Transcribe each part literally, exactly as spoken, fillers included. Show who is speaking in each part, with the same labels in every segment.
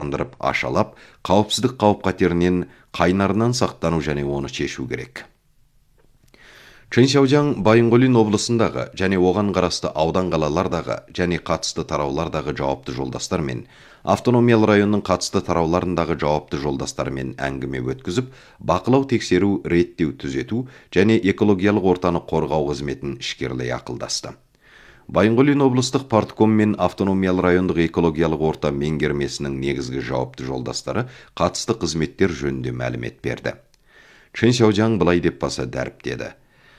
Speaker 1: сақтандырып, ашалап, қауіпсіздік қауіп-қатерінен қайнарынан сақтану және оны шешу керек. Чэньшяожяң Байынғолин облысындағы және оған қарасты аудан қалалардағы және қатысты тараулардағы жауапты жолдастармен, автономиялы районның қатысты тарауларындағы жауапты жолдастармен әңгіме өткізіп, бақылау тексеру, реттеу түзету және экологиялық ортаны қорғау қызметін ішкерлей ақылдасты. Байынғолин облыстық партком мен автономиялы райондық экологиялық орта меңгермесінің негізгі жауапты жолдастары қатысты қызметтер жөнінде мәлімет берді. Чэньшяожяң былай деп баса дәріптеді.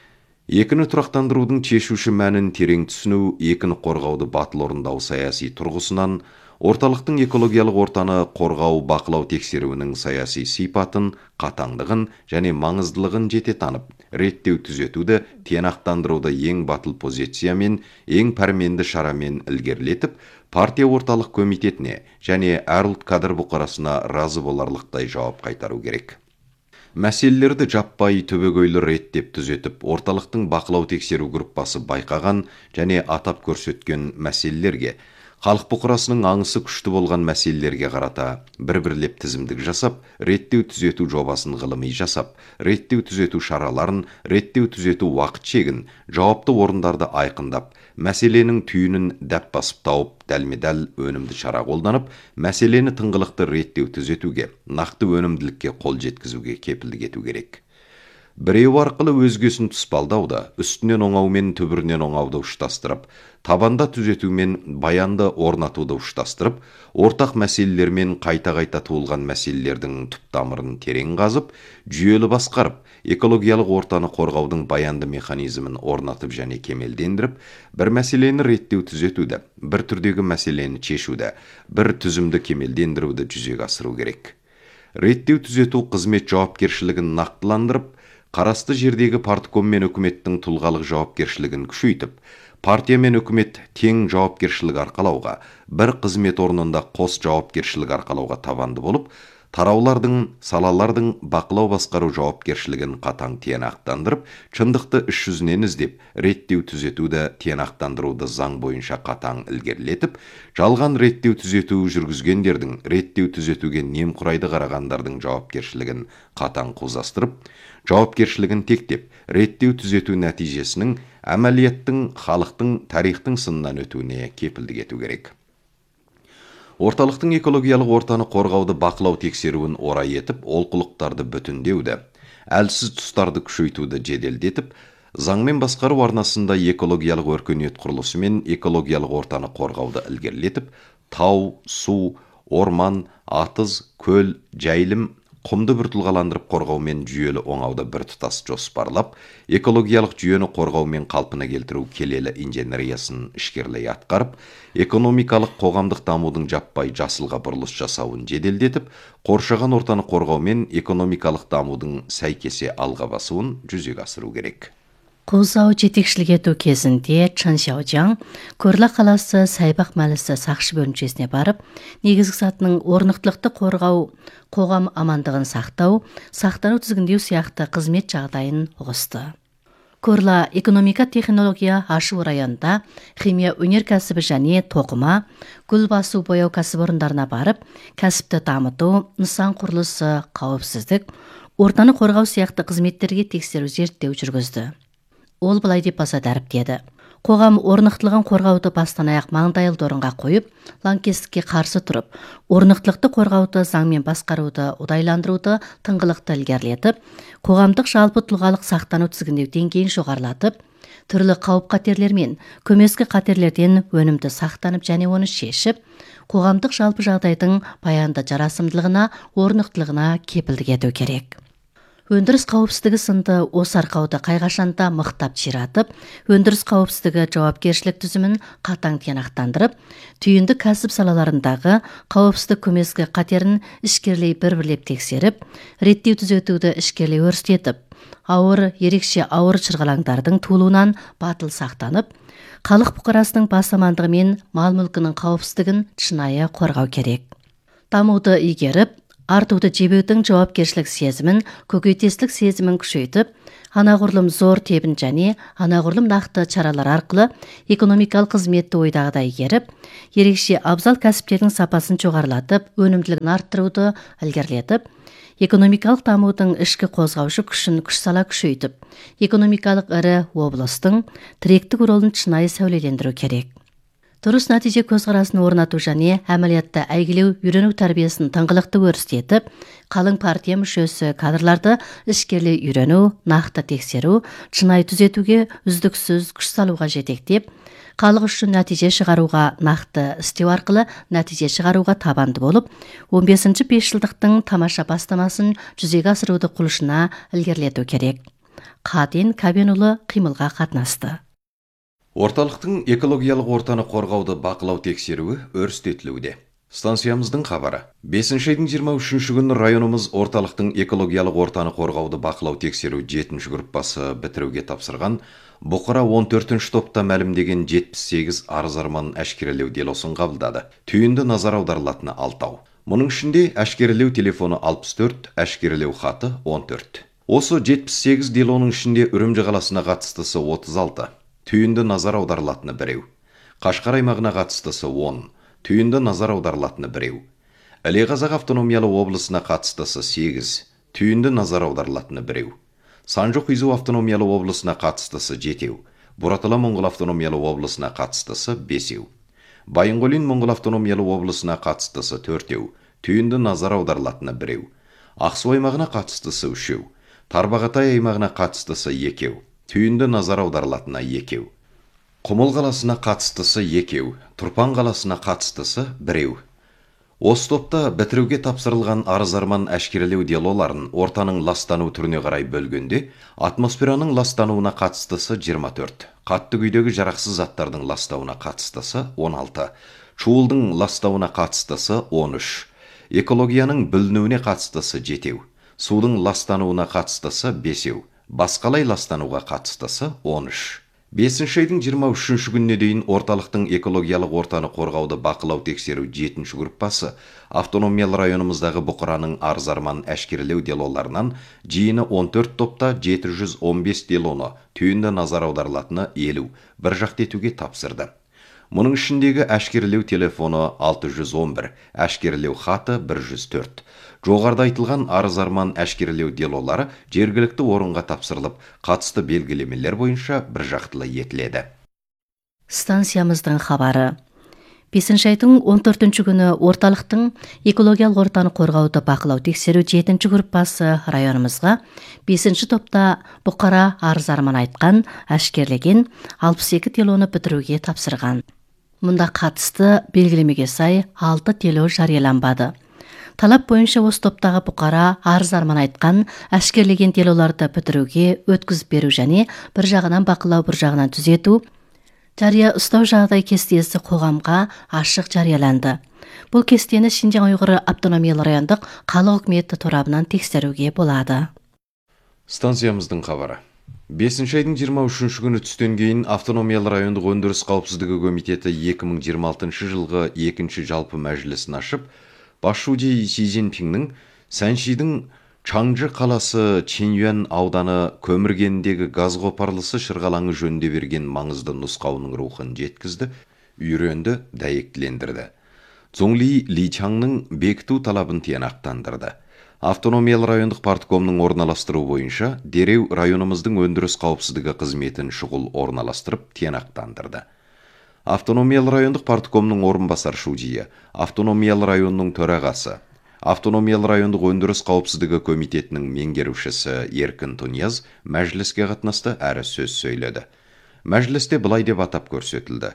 Speaker 1: Екіні тұрақтандырудың шешуші мәнін терең түсіну, екіні қорғауды батыл орындау саяси тұрғысынан, орталықтың экологиялық ортаны қорғау бақылау тексеруінің саяси сипатын, қатаңдығын және маңыздылығын жете танып, реттеу түзетуді, тиянақтандыруды ең батыл позициямен, ең пәрменді шарамен ілгерілетіп, партия орталық комитетіне және әр ұлт кадр бұқарасына разы боларлықтай жауап қайтару керек. Мәселелерді жаппай түбегейлі реттеп түзетіп, орталықтың бақылау тексеру группасы байқаған және атап көрсеткен мәселелерге, халық бұқарасының аңысы күшті болған мәселелерге қарата бір-бірлеп тізімдік жасап, реттеу түзету жобасын ғылыми жасап, реттеу түзету шараларын, реттеу түзету уақыт шегін, жауапты орындарды айқындап, мәселенің түйінін дәп басып тауып, дәлме-дәл өнімді шара қолданып, мәселені тыңғылықты реттеу түзетуге, нақты өнімділікке қол жеткізуге кепілдік ету керек. Біреу арқылы өзгесін тұспалдауды, үстінен оңаумен түбірінен оңауды ұштастырып, табанда түзетумен баянды орнатуды ұштастырып, ортақ мәселелермен қайта-қайта туылған мәселелердің түп-тамырын терең қазып, жүйелі басқарып, экологиялық ортаны қорғаудың баянды механизмін орнатып және кемелдендіріп, бір мәселені реттеу түзетуді, бір түрдегі мәселені шешуді, бір түзімді кемелдендіруді жүзеге асыру керек. Реттеу түзету қызмет жауапкершілігін нақтыландырып, қарасты жердегі партком мен үкіметтің тұлғалық жауапкершілігін күшейтіп, партия мен үкімет тең жауапкершілік арқалауға, бір қызмет орнында қос жауапкершілік арқалауға табанды болып, тараулардың, салалардың бақылау басқару жауапкершілігін қатаң тиянақтандырып, шындықты іс жүзінен іздеп, реттеу түзетуді тиянақтандыруды заң бойынша қатаң ілгерілетіп, жалған реттеу түзету жүргізгендердің, реттеу түзетуге немқұрайды қарағандардың жауапкершілігін қатаң қозастырып, жауапкершілігін тектеп, реттеу түзету нәтижесінің әмәлияттың, халықтың, тарихтың сынынан өтуіне кепілдік ету керек. Орталықтың экологиялық ортаны қорғауды бақылау тексеруін орай етіп, олқылықтарды бүтіндеуді, әлсіз тұстарды күшейтуді жеделдетіп, заңмен басқару арнасында экологиялық өркениет құрылысы мен экологиялық ортаны қорғауды ілгерілетіп, тау, су, орман, атыз, көл, жайылым, құмды бір тұлғаландырып қорғаумен жүйелі оңауды бір тұтас жоспарлап, экологиялық жүйені қорғаумен қалпына келтіру келелі инженериясын ішкерлей атқарып, экономикалық қоғамдық дамудың жаппай жасылға бұрылыс жасауын жеделдетіп, қоршаған ортаны қорғаумен экономикалық дамудың сәйкесе алға басуын жүзеге асыру керек.
Speaker 2: Қозау жетекшілік ету кезінде Чэньшяожяң Көрла қаласы Сайбақ мәлісі сақшы бөлімшесіне барып, негізгі сатының орнықтылықты қорғау, қоғам амандығын сақтау, сақтану тізгіндеу сияқты қызмет жағдайын ұғысты. Көрла экономика технология ашу районында химия өнеркәсібі және тоқыма, гүл басу бояу кәсіпорындарына барып, кәсіпті дамыту, нысан құрылысы, қауіпсіздік, ортаны қорғау сияқты қызметтерге тексеру зерттеу жүргізді. Ол былай деп баса дәріптеді. Қоғам орнықтылығын қорғауды бастан аяқ маңдайылды орынға қойып, лаңкестікке қарсы тұрып, орнықтылықты қорғауды, заңмен басқаруды, ұдайландыруды тыңғылықты ілгерілетіп, қоғамдық жалпы тұлғалық сақтану тізгіндеу деңгейін жоғарылатып, түрлі қауіп-қатерлер мен көмескі қатерлерден өнімді сақтанып және оны шешіп, қоғамдық жалпы жағдайдың баянды жарасымдылығына, орнықтылығына кепілдік ету керек. Өндіріс қауіпсіздігі сынды осы арқауды қайғашанда мықтап ширатып, өндіріс қауіпсіздігі жауапкершілік түзімін қатаң тиянақтандырып, түйінді кәсіп салаларындағы қауіпсіздік көмескі қатерін ішкерлей бір-бірлеп тексеріп, реттеу түзетуді ішкерлей өрістетіп, ауыр, ерекше ауыр шырғалаңдардың туылуынан батыл сақтанып, халық бұқарасының бас амандығы мен мал мүлкінің қауіпсіздігін шынайы қорғау керек. Дамуды игеріп, артуды жебеудің жауапкершілік сезімін, көкейтестік сезімін күшейтіп, анағұрлым зор тебін және анағұрлым нақты чаралар арқылы экономикалық қызметті ойдағыдай игеріп, ерекше абзал кәсіптердің сапасын жоғарылатып, өнімділігін арттыруды ілгерілетіп, экономикалық дамудың ішкі қозғаушы күшін күш сала күшейтіп, экономикалық ірі облыстың тіректік ролын шынайы сәулелендіру керек. Дұрыс нәтиже көзқарасын орнату және әмәлиятта әйгілеу үйрену тәрбиесін тыңғылықты өрістетіп, қалың партия мүшесі кадрларды ішкерлей үйрену, нақты тексеру, шынайы түзетуге үздіксіз күш салуға жетектеп, халық үшін нәтиже шығаруға нақты істеу арқылы нәтиже шығаруға табанды болып, он бесінші бесжылдықтың тамаша бастамасын жүзеге асыруды құлшына ілгерілету керек. Қаден Кәбенұлы қимылға қатынасты.
Speaker 1: Орталықтың экологиялық ортаны қорғауды бақылау тексеруі өрістетілуде. Станциямыздың хабары. бесінші айдың жиырма үшінші күні районымыз орталықтың экологиялық ортаны қорғауды бақылау тексеру жетінші группасы бітіруге тапсырған бұқара он төртінші топта мәлімдеген жетпіс сегіз арыз-арман әшкерелеу делосын қабылдады. Түйінді назар аударылатыны алтау. Мұның ішінде әшкерелеу телефоны алпыс төрт, әшкерелеу хаты он төрт. Осы жетпіс сегіз делоның ішінде Үрімжі қаласына қатыстысы отыз алты. Түйінді назар аударылатыны біреу. Қашқар аймағына қатыстысы он. Түйінді назар аударылатыны біреу. Іле Қазақ автономиялы облысына қатыстысы сегіз. Түйінді назар аударылатыны біреу. Санжоқ-Изу автономиялы облысына қатыстысы жетеу. Бұратала Моңғол автономиялы облысына қатыстысы бесеу. Байынғолин Моңғол автономиялы облысына қатыстысы төртеу. Түйінді назар аударылатыны біреу. Ақсу аймағына қатыстысы үшеу. Тарбағатай аймағына қатыстысы екеу. Түйінді назар аударылатыны екеу. Құмыл қаласына қатыстысы екеу. Тұрпан қаласына қатыстысы біреу. Осы топта бітіруге тапсырылған арыз-арман әшкерелеу делоларын ортаның ластану түріне қарай бөлгенде, атмосфераның ластануына қатыстысы жиырма төрт, қатты күйдегі жарақсыз заттардың ластауына қатыстысы он алты, шуылдың ластауына қатыстысы он үш, экологияның бүлінуіне қатыстысы жетеу, судың ластануына қатыстысы бесеу, басқалай ластануға қатыстысы он үш. бесінші айдың жиырма үшінші күніне дейін орталықтың экологиялық ортаны қорғауды бақылау тексеру жетінші группасы автономиялы районымыздағы бұқараның арыз-арман әшкерелеу делоларынан жиыны он төрт топта жеті жүз он бес делоны түйінді назар аударылатыны елу бір жақты етуге тапсырды. Мұның ішіндегі әшкерелеу телефоны алты жүз он бір, әшкерелеу хаты бір жүз төрт. Жоғарыда айтылған арыз-арман әшкерелеу делолары жергілікті орынға тапсырылып, қатысты белгілемелер бойынша бір жақтылы етіледі.
Speaker 2: Станциямыздың хабары. бесінші айдың он төртінші күні орталықтың экологиялық ортаны қорғауды бақылау тексеру жетінші группасы районымызға бесінші топта бұқара арыз-арман айтқан, әшкерлеген алпыс екі делоны бітіруге тапсырған. Мұнда қатысты белгілемеге сай алты дело жарияланбады. Талап бойынша осы топтағы бұқара арыз-арман айтқан, әшкерлеген делоларды бітіруге өткізіп беру және бір жағынан бақылау, бір жағынан түзету, жария ұстау жағдай кестесі қоғамға ашық жарияланды. Бұл кестені Шинжаң Уйғыр автономиялы райондық халық үкіметі торабынан тексеруге болады.
Speaker 1: Станциямыздың хабары. бесінші айдың жиырма үшінші күні түстен кейін автономиялы райондық өндіріс қауіпсіздігі комитеті екі мың жиырма алтыншы жылғы екінші жалпы мәжілісін ашып, Басшуди Си Цзиньпиннің Сәншидің Чаңжы қаласы Чинюан ауданы көміргеніндегі газ қопарлысы шырғалаңы жөнінде берген маңызды нұсқауының рухын жеткізді, үйренді, дәйектілендірді. Цзоңли Личаңның бекіту талабын тиянақтандырды. Автономиялы райондық парткомның орналастыру бойынша дереу районымыздың өндіріс қауіпсіздігі қызметін шұғыл орналастырып тиянақтандырды. Автономиялы райондық парткомның орынбасар шудиі, автономиялы районның төрағасы, автономиялы райондық өндіріс қауіпсіздігі комитетінің меңгерушісі Еркін Тунияз мәжіліске қатынасты әрі сөз сөйледі. Мәжілісте былай деп атап көрсетілді.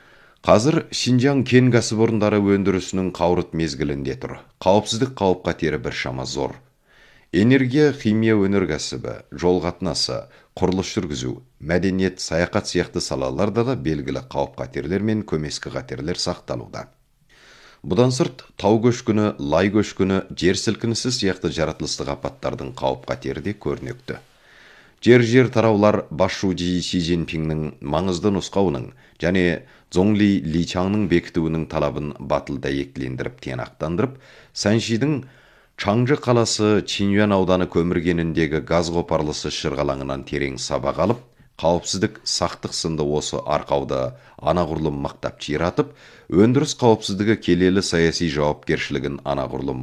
Speaker 1: Қазір Шинжаң кен кәсіпорындары өндірісінің қауырт мезгілінде тұр. Қауіпсіздік қауіп-қатері біршама зор. Энергия, химия өнеркәсібі, жол қатынасы, құрылыс жүргізу, мәдениет, саяхат сияқты салаларда да белгілі қауіп-қатерлер мен көмескі қатерлер сақталуда. Бұдан сырт, тау көшкіні, лай көшкіні, жер сілкінісі сияқты жаратылыстық апаттардың қауіп-қатері де көрнекті. Жер-жер тараулар Басшуди Си Цзиньпиннің маңызды нұсқауының және Цзоңли Личаңның бекітуінің талабын батыл дәйектілендіріп тиянақтандырып, Сәншидің Чаңжы қаласы Чинюан ауданы көмір кеніндегі газ қопарлысы шырғалаңынан терең сабақ алып, қауіпсіздік сақтық сынды осы арқауды анағұрлым мақтап чиратып, өндіріс қауіпсіздігі келелі саяси жауапкершілігін анағұрлым